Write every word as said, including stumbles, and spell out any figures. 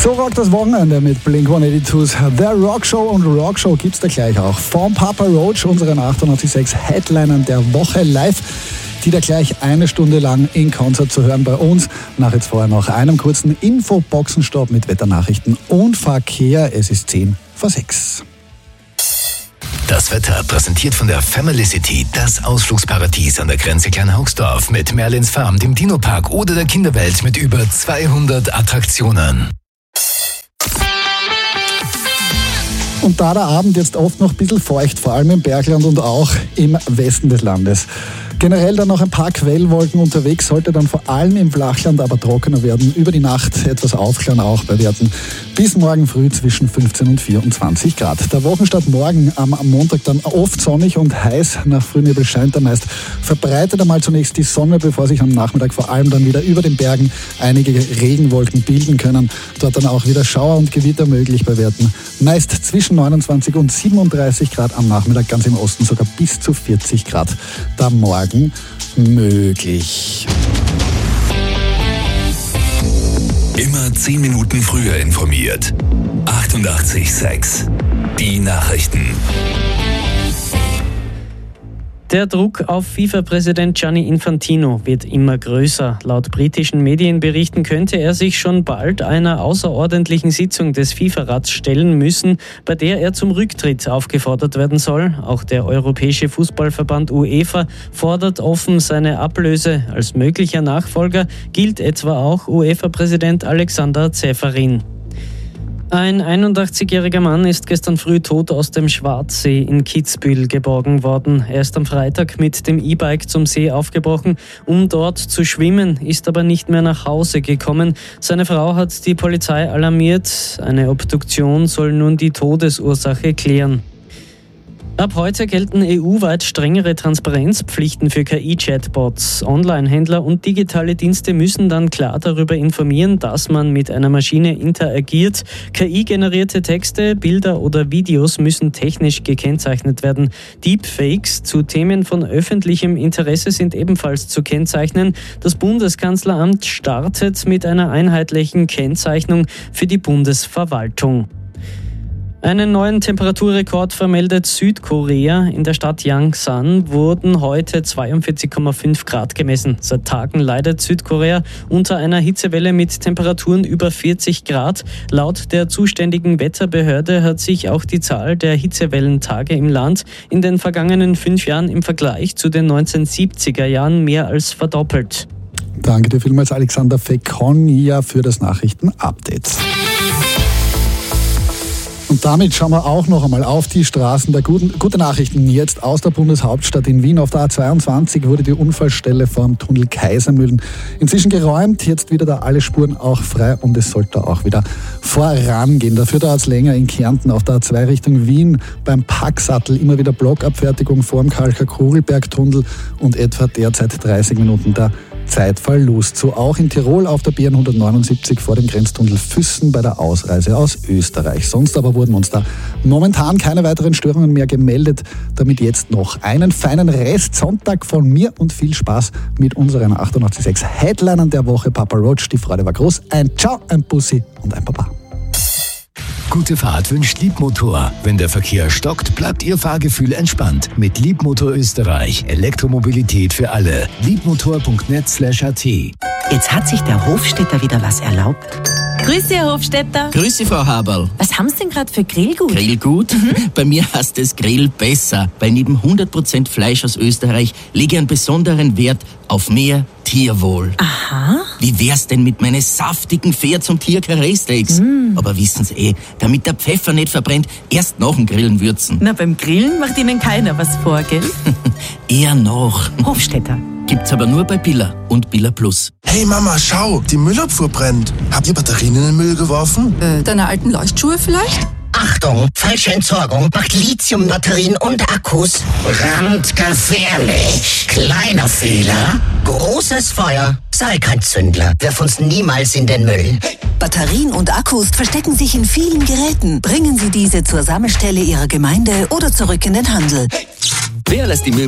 So rockt das Wochenende mit Blink hundertzweiundachtzig. Der Rockshow und Rockshow gibt's da gleich auch. Von Papa Roach, unseren achtundachtzig Komma sechs Headlinern der Woche live, die da gleich eine Stunde lang in Konzert zu hören bei uns. Nach jetzt vorher noch einem kurzen Infoboxenstopp mit Wetternachrichten und Verkehr. Es ist zehn vor sechs. Das Wetter präsentiert von der Family City, das Ausflugsparadies an der Grenze Kleinhaugsdorf mit Merlins Farm, dem Dino-Park oder der Kinderwelt mit über zweihundert Attraktionen. Und da der Abend jetzt oft noch ein bisschen feucht, vor allem im Bergland und auch im Westen des Landes. Generell dann noch ein paar Quellwolken unterwegs, sollte dann vor allem im Flachland aber trockener werden. Über die Nacht etwas aufklaren auch bei Werten bis morgen früh zwischen fünfzehn und vierundzwanzig Grad. Der Wochenstart morgen am Montag dann oft sonnig und heiß. Nach Frühnebel scheint er meist. Verbreitet einmal zunächst die Sonne, bevor sich am Nachmittag vor allem dann wieder über den Bergen einige Regenwolken bilden können. Dort dann auch wieder Schauer und Gewitter möglich bei Werten. Meist zwischen neunundzwanzig und siebenunddreißig Grad am Nachmittag, ganz im Osten sogar bis zu vierzig Grad. Da morgen möglich. Immer zehn Minuten früher informiert. achtundachtzig Komma sechs. Die Nachrichten. Der Druck auf FIFA-Präsident Gianni Infantino wird immer größer. Laut britischen Medienberichten könnte er sich schon bald einer außerordentlichen Sitzung des FIFA-Rats stellen müssen, bei der er zum Rücktritt aufgefordert werden soll. Auch der Europäische Fußballverband UEFA fordert offen seine Ablöse. Als möglicher Nachfolger gilt etwa auch UEFA-Präsident Alexander Ceferin. Ein einundachtzigjähriger Mann ist gestern früh tot aus dem Schwarzsee in Kitzbühel geborgen worden. Er ist am Freitag mit dem E-Bike zum See aufgebrochen, um dort zu schwimmen, ist aber nicht mehr nach Hause gekommen. Seine Frau hat die Polizei alarmiert. Eine Obduktion soll nun die Todesursache klären. Ab heute gelten E U-weit strengere Transparenzpflichten für K I-Chatbots. Online-Händler und digitale Dienste müssen dann klar darüber informieren, dass man mit einer Maschine interagiert. K I-generierte Texte, Bilder oder Videos müssen technisch gekennzeichnet werden. Deepfakes zu Themen von öffentlichem Interesse sind ebenfalls zu kennzeichnen. Das Bundeskanzleramt startet mit einer einheitlichen Kennzeichnung für die Bundesverwaltung. Einen neuen Temperaturrekord vermeldet Südkorea. In der Stadt Yangsan wurden heute zweiundvierzig Komma fünf Grad gemessen. Seit Tagen leidet Südkorea unter einer Hitzewelle mit Temperaturen über vierzig Grad. Laut der zuständigen Wetterbehörde hat sich auch die Zahl der Hitzewellentage im Land in den vergangenen fünf Jahren im Vergleich zu den neunzehnhundertsiebziger Jahren mehr als verdoppelt. Danke dir vielmals, Alexander Fekonia, für das Nachrichten-Update. Und damit schauen wir auch noch einmal auf die Straßen der guten, gute Nachrichten jetzt aus der Bundeshauptstadt in Wien. Auf der A zweiundzwanzig wurde die Unfallstelle vor dem Tunnel Kaisermühlen inzwischen geräumt. Jetzt wieder da alle Spuren auch frei und es sollte auch wieder vorangehen. Dafür dauert es länger in Kärnten auf der A zwei Richtung Wien beim Packsattel. Immer wieder Blockabfertigung vor dem Kalker-Kogelberg-Tunnel und etwa derzeit dreißig Minuten der Zeitverlust. So auch in Tirol auf der B N hundertneunundsiebzig vor dem Grenztunnel Füssen bei der Ausreise aus Österreich. Sonst aber wurden uns da momentan keine weiteren Störungen mehr gemeldet. Damit jetzt noch einen feinen Rest Sonntag von mir und viel Spaß mit unseren achtundachtzig Komma sechs Headlinern der Woche. Papa Roach, die Freude war groß. Ein Ciao, ein Bussi und ein Papa. Gute Fahrt wünscht Liebmotor. Wenn der Verkehr stockt, bleibt Ihr Fahrgefühl entspannt. Mit Liebmotor Österreich. Elektromobilität für alle. liebmotor punkt net slash a t. Jetzt hat sich der Hofstädter wieder was erlaubt. Grüße, Herr Hofstädter. Grüße, Frau Haberl. Was haben Sie denn gerade für Grillgut? Grillgut? Mhm. Bei mir heißt es Grill besser. Bei neben hundert Prozent Fleisch aus Österreich lege ich einen besonderen Wert auf mehr Tierwohl. Aha. Wie wär's denn mit meinen saftigen Pferd- zum Tier-Karree-Steaks? Mm. Aber wissen Sie eh, damit der Pfeffer nicht verbrennt, erst nach dem Grillen würzen. Na, beim Grillen macht Ihnen keiner was vor, gell? Eher noch. Hofstädter. Gibt's aber nur bei Billa und Billa Plus. Hey Mama, schau, die Müllabfuhr brennt. Habt ihr Batterien in den Müll geworfen? Äh, deine alten Leuchtschuhe vielleicht? Achtung, falsche Entsorgung macht Lithiumbatterien und Akkus brandgefährlich. Kleiner Fehler, großes Feuer. Sei kein Zündler, wirf uns niemals in den Müll. Batterien und Akkus verstecken sich in vielen Geräten. Bringen Sie diese zur Sammelstelle Ihrer Gemeinde oder zurück in den Handel. Wer lässt die Müll